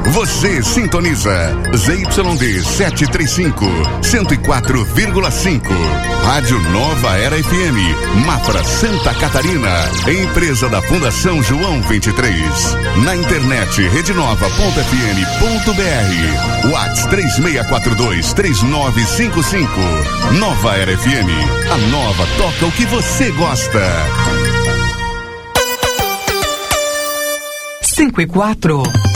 Você sintoniza ZYD 735, 104,5. Rádio Nova Era FM, Mafra, Santa Catarina. Empresa da Fundação João 23. Na internet, redenova.fm.br. WhatsApp 3642-3955. Nova Era FM. A nova toca o que você gosta. 5 e 4.